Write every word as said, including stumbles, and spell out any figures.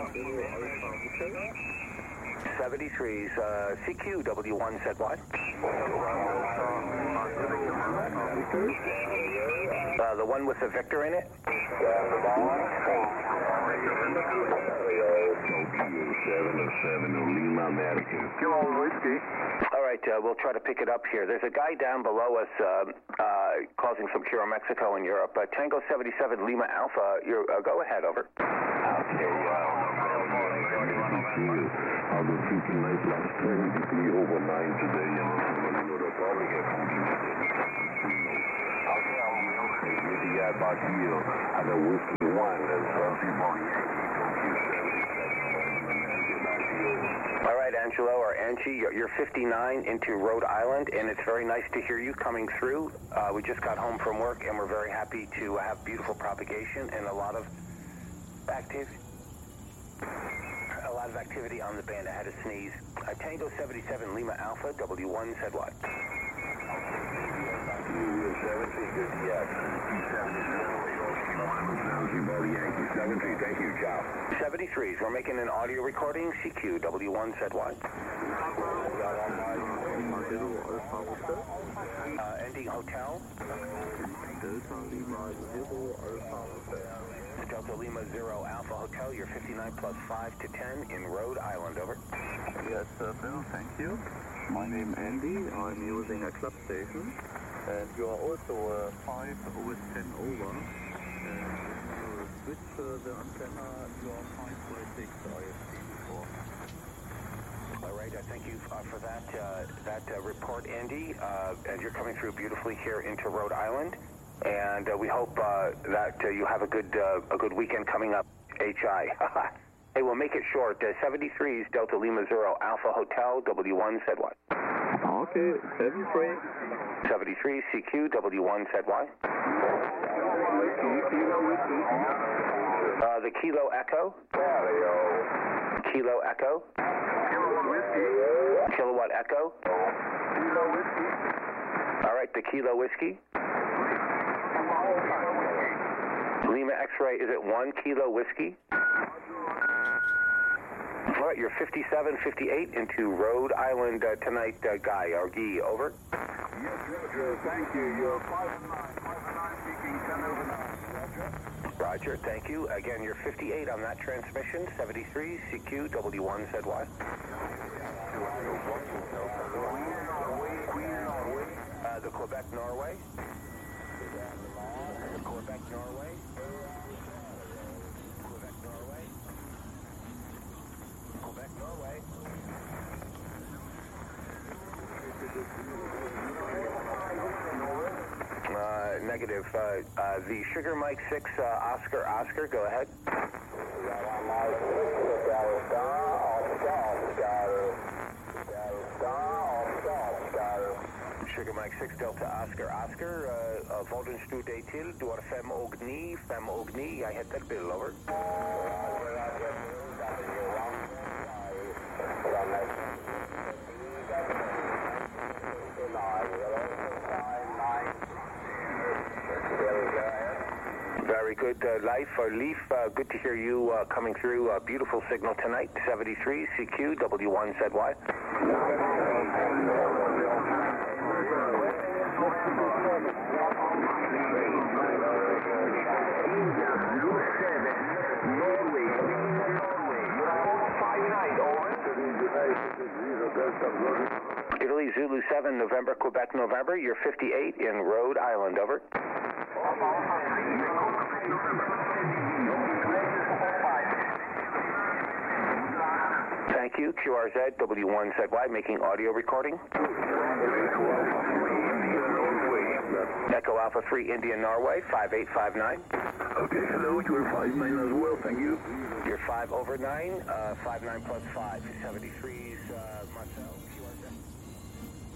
seventy-threes, uh, C Q W one Z Y. Uh, the one with the Victor in it? All right, uh, we'll try to pick it up here. There's a guy down below us uh, uh, causing some Curo Mexico in Europe. Uh, Tango seventy-seven Lima Alpha, you're, uh, go ahead, over. Okay, I'll go fifteen nine plus ten, degree over nine today, and you know the problem here. With the uh, back heel, and the whiskey one, and something more. All right, Angelo or Angie, you're, you're fifty-nine into Rhode Island, and it's very nice to hear you coming through. Uh, we just got home from work, and we're very happy to have beautiful propagation and a lot of activity. A lot of activity on the band. I had a sneeze. Uh, Tango seventy-seven Lima Alpha, W one Z Y. Thank you, Joe. seventy-threes, we're making an audio recording, C Q W one Z Y. Uh, ending hotel. Delta Lima Zero Alpha Hotel. Delta Lima Zero Alpha Hotel, you're fifty-nine plus five to ten in Rhode Island, over. Yes, uh, Bill, thank you. My name Andy, I'm using a club station, and you are also uh, five with ten over. And when you switch uh, the antenna, you are five by six, I have seen before. All right, uh, thank you uh, for that uh, that uh, report, Andy. Uh, and you're coming through beautifully here into Rhode Island. And uh, we hope uh, that uh, you have a good uh, a good weekend coming up, H I. Hey, we'll make it short. Uh, seventy-threes, Delta Lima Zero Alpha Hotel, W one Z Y. Okay, seventy-three. seventy-three, C Q, W one Z Y. Uh, the Kilo Echo. Kilo Echo. Kilowatt Echo. All right, the Kilo Whiskey. Lima X-Ray, is it one Kilo Whiskey? All right, you're fifty-seven fifty-eight into Rhode Island uh, tonight, uh, Guy, or Guy, over. Yes, Roger, thank you. You're five and nine, five and nine speaking, ten over nine. Roger. Roger, thank you. Again, you're fifty-eight on that transmission, seventy-three, C Q, W one Z Y. Uh, the Quebec, Norway. The Quebec, Norway. Quebec, Norway. Quebec, Norway. Uh, negative. Uh, uh, the Sugar Mike six, uh, Oscar, Oscar, go ahead. Sugar Mike six, Delta, Oscar, Oscar. Uh, uh, Volden stu deg til. Du har fem og ni, fem og ni. Jeg heter Bill, over. Very good. Uh, Life or Leaf, uh, good to hear you uh, coming through. Uh, beautiful signal tonight. seventy-three, C Q, W one Z Y. Italy, Zulu seven, November, Quebec, November. You're fifty-eight in Rhode Island, over. Thank you. Q R Z, W one Z Y, making audio recording. Echo Alpha three, India, Norway, five eight five nine. Okay, hello, you're five nine as well, thank you. You're five over nine, uh, five nine plus five, seventy-threes, uh, Marcel.